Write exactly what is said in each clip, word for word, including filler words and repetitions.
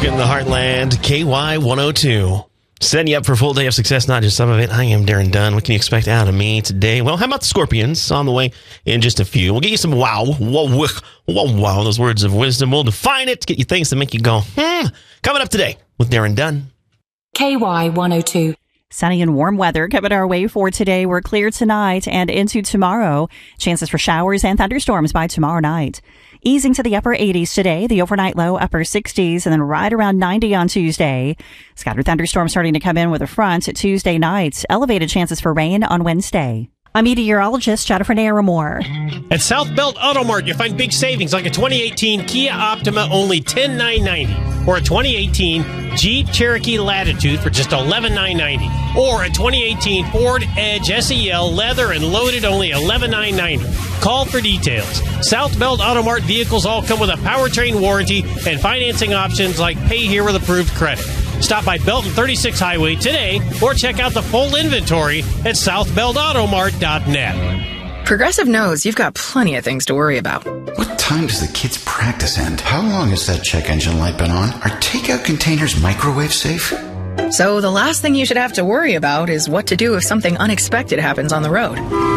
rocking the Heartland, K Y one oh two. Setting you up for a full day of success, not just some of it. I am Darren Dunn. What can you expect out of me today? Well, how about the Scorpions on the way in just a few? We'll get you some wow, wow, wow, wow, those words of wisdom. We'll define it to get you things that make you go, hmm. Coming up today with Darren Dunn. K Y one oh two. Sunny and warm weather coming our way for today. We're clear tonight and into tomorrow. Chances for showers and thunderstorms by tomorrow night. Easing to the upper eighties today, the overnight low upper sixties, and then right around ninety on Tuesday. Scattered thunderstorms starting to come in with a front Tuesday night. Elevated chances for rain on Wednesday. I'm meteorologist Jennifer Naramore. At South Belt Auto Mart, you'll find big savings like a twenty eighteen Kia Optima, only ten thousand nine hundred ninety dollars, or a twenty eighteen Jeep Cherokee Latitude for just eleven thousand nine hundred ninety dollars, or a twenty eighteen Ford Edge S E L leather and loaded, only eleven thousand nine hundred ninety dollars. Call for details. South Belt Auto Mart vehicles all come with a powertrain warranty and financing options like pay here with approved credit. Stop by Belton thirty-six Highway today or check out the full inventory at south belt auto mart dot net. Progressive knows you've got plenty of things to worry about. What time does the kids' practice end? How long has that check engine light been on? Are takeout containers microwave safe? So the last thing you should have to worry about is what to do if something unexpected happens on the road.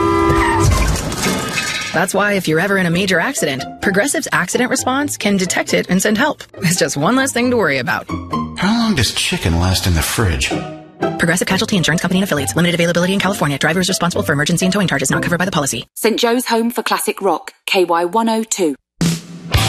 That's why if you're ever in a major accident, Progressive's accident response can detect it and send help. It's just one less thing to worry about. How long does chicken last in the fridge? Progressive Casualty Insurance Company and Affiliates. Limited availability in California. Driver is responsible for emergency and towing charges not covered by the policy. Saint Joe's Home for Classic Rock, K Y one oh two.